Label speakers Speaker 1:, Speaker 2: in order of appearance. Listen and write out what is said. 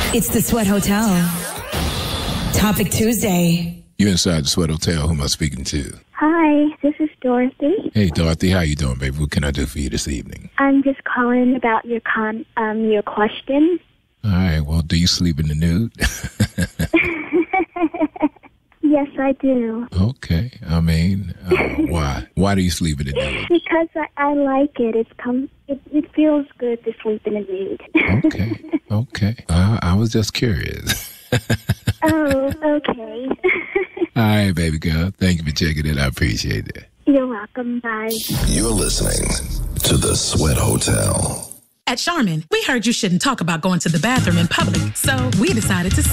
Speaker 1: It's the Sweat Hotel. Topic Tuesday.
Speaker 2: You're inside the Sweat Hotel. Who am I speaking to?
Speaker 3: Hi, this is Dorothy.
Speaker 2: Hey, Dorothy. How you doing, baby? What can I do for you this evening?
Speaker 3: I'm just calling about your question.
Speaker 2: All right. Well, do you sleep in the nude?
Speaker 3: Yes, I do.
Speaker 2: Okay. I mean, why? Why do you sleep in the nude?
Speaker 3: Because I like it. It feels good to sleep in a nude.
Speaker 2: Okay. I was just curious.
Speaker 3: Oh, okay.
Speaker 2: All right, baby girl. Thank you for checking in. I appreciate it.
Speaker 3: You're welcome. Bye.
Speaker 4: You're listening to The Sweat Hotel.
Speaker 5: At Charmin, we heard you shouldn't talk about going to the bathroom in public, so we decided to